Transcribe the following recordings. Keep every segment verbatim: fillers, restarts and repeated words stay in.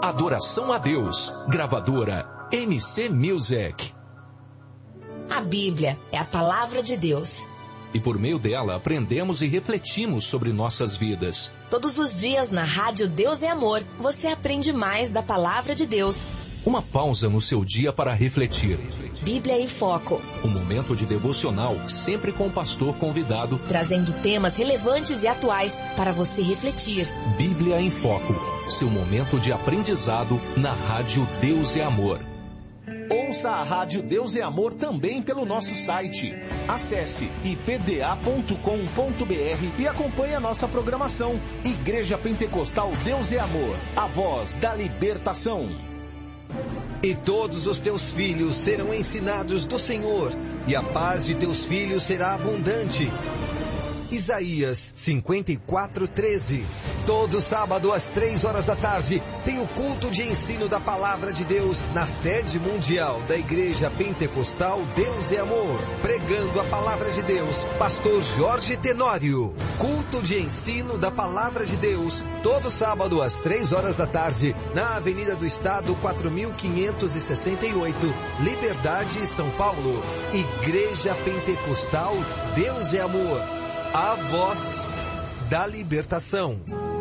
Adoração a Deus. Gravadora M C Music. A Bíblia é a palavra de Deus. E por meio dela aprendemos e refletimos sobre nossas vidas. Todos os dias na Rádio Deus é Amor, você aprende mais da palavra de Deus. Uma pausa no seu dia para refletir. Bíblia em Foco. Um momento de devocional, sempre com o pastor convidado. Trazendo temas relevantes e atuais para você refletir. Bíblia em Foco. Seu momento de aprendizado na Rádio Deus é Amor. Ouça a Rádio Deus é Amor também pelo nosso site. Acesse i p d a ponto com ponto b r e acompanhe a nossa programação. Igreja Pentecostal Deus é Amor, a voz da libertação. E todos os teus filhos serão ensinados do Senhor, e a paz de teus filhos será abundante. Isaías cinquenta e quatro, treze. Todo sábado às três horas da tarde tem o culto de ensino da Palavra de Deus na sede mundial da Igreja Pentecostal Deus é Amor. Pregando a Palavra de Deus, pastor Jorge Tenório. Culto de ensino da Palavra de Deus, todo sábado às três horas da tarde, na Avenida do Estado quatro mil quinhentos e sessenta e oito, Liberdade, São Paulo. Igreja Pentecostal Deus é Amor. A voz da libertação.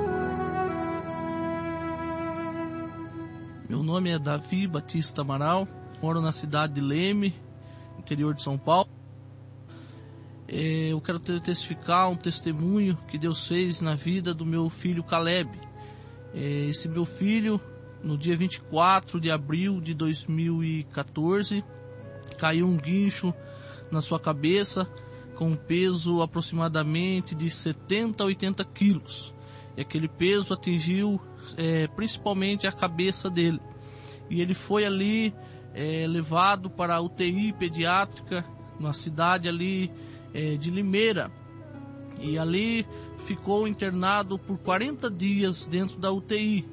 Meu nome é Davi Batista Amaral, moro na cidade de Leme, interior de São Paulo. Eu quero testificar um testemunho que Deus fez na vida do meu filho Caleb. Esse meu filho, no dia vinte e quatro de abril de dois mil e quatorze, caiu um guincho na sua cabeça, com um peso aproximadamente de setenta a oitenta quilos. E aquele peso atingiu é, principalmente a cabeça dele. E ele foi ali é, levado para a U T I pediátrica, na cidade ali é, de Limeira. E ali ficou internado por quarenta dias dentro da U T I.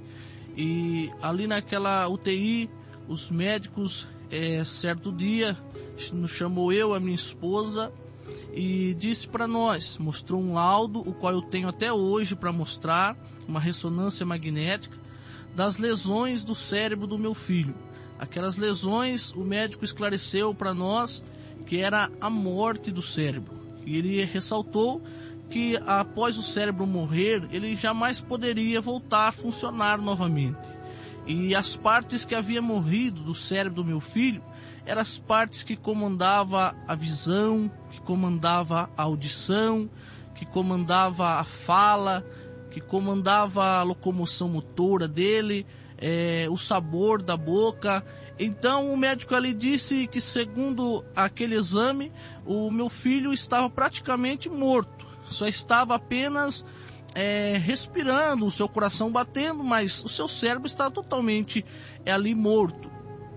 E ali naquela U T I, os médicos, é, certo dia, nos chamou eu, a minha esposa, e disse para nós, mostrou um laudo, o qual eu tenho até hoje para mostrar, uma ressonância magnética, das lesões do cérebro do meu filho. Aquelas lesões, o médico esclareceu para nós que era a morte do cérebro. E ele ressaltou que após o cérebro morrer, ele jamais poderia voltar a funcionar novamente. E as partes que havia morrido do cérebro do meu filho eram as partes que comandava a visão, que comandava a audição, que comandava a fala, que comandava a locomoção motora dele, é, o sabor da boca. Então o médico ali disse que, segundo aquele exame, o meu filho estava praticamente morto, só estava apenas é, respirando, o seu coração batendo, mas o seu cérebro estava totalmente é, ali morto.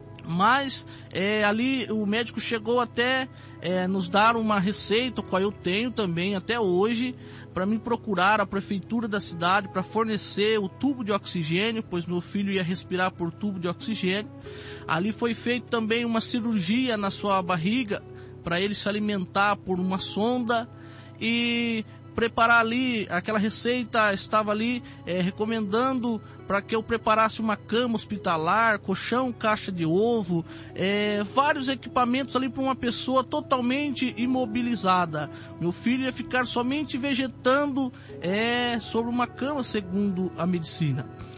Mas é, ali o médico chegou até é, nos dar uma receita, qual eu tenho também até hoje, para me procurar a prefeitura da cidade para fornecer o tubo de oxigênio, pois meu filho ia respirar por tubo de oxigênio. Ali foi feita também uma cirurgia na sua barriga para ele se alimentar por uma sonda, e preparar ali, aquela receita estava ali é, recomendando para que eu preparasse uma cama hospitalar, colchão, caixa de ovo, é, vários equipamentos ali para uma pessoa totalmente imobilizada. Meu filho ia ficar somente vegetando é, sobre uma cama, segundo a medicina.